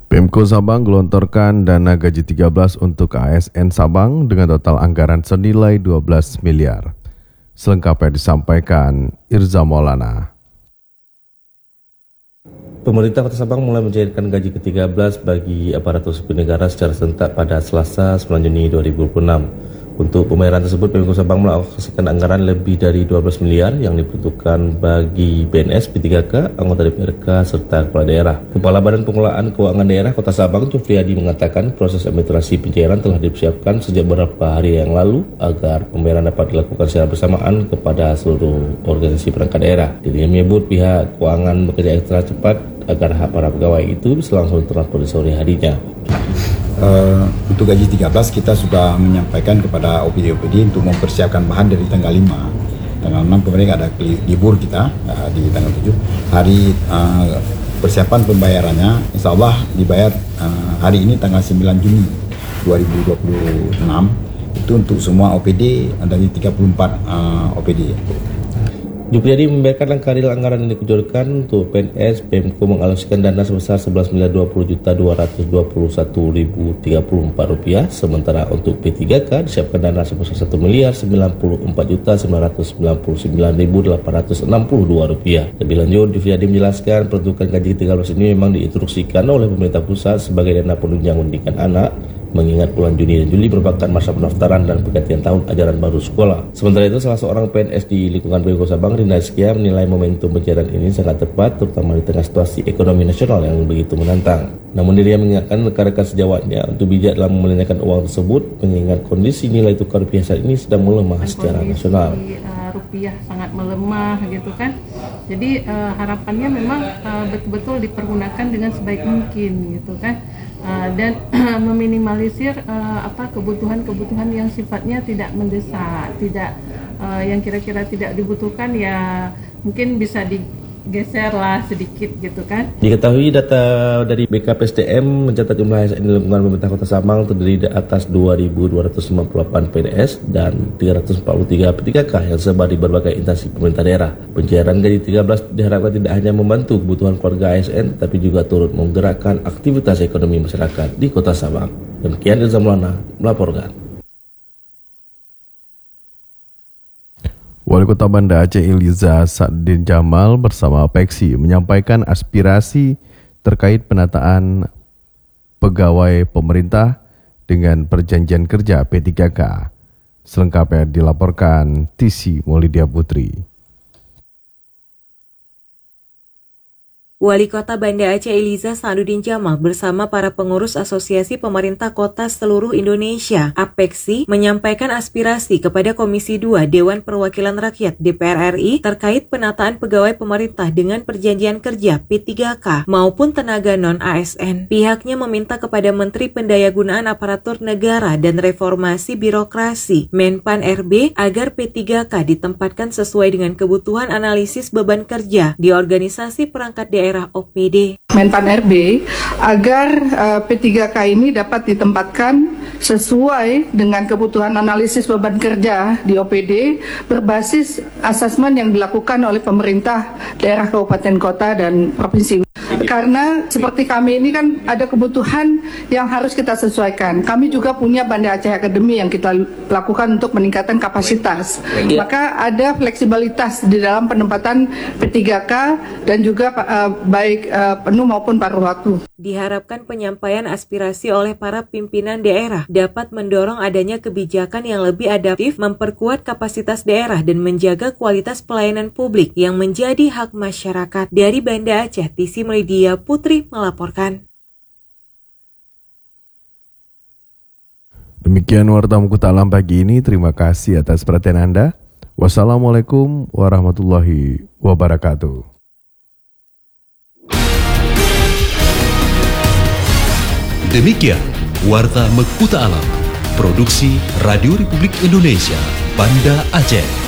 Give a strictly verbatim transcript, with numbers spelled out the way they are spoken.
Pemko Sabang gelontorkan dana gaji tiga belas untuk A S N Sabang dengan total anggaran senilai dua belas miliar. Selengkapnya disampaikan Irza Maulana. Pemerintah Kota Sabang mulai mencairkan gaji ke tiga belas bagi aparatur sipil negara secara serentak pada Selasa sembilan Juni dua ribu dua puluh enam. Untuk pembayaran tersebut, Pemko Sabang mengalokasikan anggaran lebih dari dua belas miliar yang diperuntukkan bagi B N S, P tiga K, anggota D P R K, serta kepala daerah. Kepala Badan Pengelolaan Keuangan Daerah Kota Sabang, Jufriyadi, mengatakan proses administrasi pencairan telah dipersiapkan sejak beberapa hari yang lalu agar pembayaran dapat dilakukan secara bersamaan kepada seluruh organisasi perangkat daerah. Dirinya menyebut pihak keuangan bekerja ekstra cepat agar hak para pegawai itu bisa langsung terlapor di sore harinya. Uh, untuk gaji tiga belas kita sudah menyampaikan kepada O P D O P D untuk mempersiapkan bahan dari tanggal lima. Tanggal enam kemarin ada libur kita, uh, di tanggal tujuh. Hari uh, persiapan pembayarannya insya Allah dibayar uh, hari ini tanggal sembilan Juni dua ribu dua puluh enam. Itu untuk semua O P D dari tiga puluh empat uh, O P D. Jufriyadi membayarkan langkah real anggaran yang dikucurkan untuk P N S. Pemko mengalokasikan dana sebesar sebelas miliar dua puluh juta dua ratus dua puluh satu ribu tiga puluh empat rupiah, sementara untuk P tiga K disiapkan dana sebesar satu miliar sembilan puluh empat juta sembilan ratus sembilan puluh sembilan ribu delapan ratus enam puluh dua rupiah. Lebih lanjut, Jufriyadi menjelaskan peruntukan gaji tiga belas ini memang diinstruksikan oleh pemerintah pusat sebagai dana penunjang pendidikan anak, mengingat bulan Juni dan Juli merupakan masa pendaftaran dan pergantian tahun ajaran baru sekolah. Sementara itu, salah seorang P N S di lingkungan Pemko Sabang, Rinda Skia, menilai momentum pencairan ini sangat tepat, terutama di tengah situasi ekonomi nasional yang begitu menantang. Namun dirinya mengingatkan rekan-rekan sejawatnya untuk bijak dalam membelanjakan uang tersebut, mengingat kondisi nilai tukar rupiah saat ini sedang melemah secara kondisi, nasional. Uh, rupiah sangat melemah gitu kan. Jadi uh, harapannya memang uh, betul-betul dipergunakan dengan sebaik mungkin gitu kan. Uh, dan meminimalisir uh, apa kebutuhan-kebutuhan yang sifatnya tidak mendesak, tidak uh, yang kira-kira tidak dibutuhkan, ya mungkin bisa digeser lah sedikit gitu kan. Diketahui data dari B K P S D M mencatat jumlah A S N di lingkungan pemerintah Kota Sabang terdiri dari atas dua ribu dua ratus lima puluh delapan P N S dan tiga ratus empat puluh tiga P tiga K yang tersebar di berbagai instansi pemerintah daerah. Pencairan gaji tiga belas diharapkan tidak hanya membantu kebutuhan keluarga A S N, tapi juga turut menggerakkan aktivitas ekonomi masyarakat di Kota Sabang. Demikian Irza Maulana melaporkan. Wali Kota Banda Aceh Iliza Sa'din Jamal bersama Peksi menyampaikan aspirasi terkait penataan pegawai pemerintah dengan perjanjian kerja P tiga K. Selengkapnya dilaporkan Tisi Maulidia Putri. Wali Kota Banda Aceh Iliza Sa'din Jamal bersama para pengurus Asosiasi Pemerintah Kota seluruh Indonesia (APEKSI) menyampaikan aspirasi kepada Komisi dua Dewan Perwakilan Rakyat D P R R I terkait penataan pegawai pemerintah dengan perjanjian kerja P tiga K maupun tenaga non-A S N. Pihaknya meminta kepada Menteri Pendayagunaan Aparatur Negara dan Reformasi Birokrasi Menpan R B agar P tiga K ditempatkan sesuai dengan kebutuhan analisis beban kerja di organisasi perangkat daerah O P D. Menpan R B agar uh, P tiga K ini dapat ditempatkan sesuai dengan kebutuhan analisis beban kerja di O P D berbasis asesmen yang dilakukan oleh pemerintah daerah, kabupaten, kota, dan provinsi. Karena seperti kami ini kan ada kebutuhan yang harus kita sesuaikan. Kami juga punya Banda Aceh Academy yang kita lakukan untuk meningkatkan kapasitas. Maka ada fleksibilitas di dalam penempatan P tiga K dan juga uh, baik uh, penuh maupun paruh waktu. Diharapkan penyampaian aspirasi oleh para pimpinan daerah dapat mendorong adanya kebijakan yang lebih adaptif, memperkuat kapasitas daerah dan menjaga kualitas pelayanan publik yang menjadi hak masyarakat. Dari Banda Aceh, Tisi Maulidia Putri melaporkan. Demikian Warta Mukuta Alam pagi ini. Terima kasih atas perhatian Anda. Wassalamualaikum warahmatullahi wabarakatuh. Demikian Warta Mekuta Alam, produksi Radio Republik Indonesia, Banda Aceh.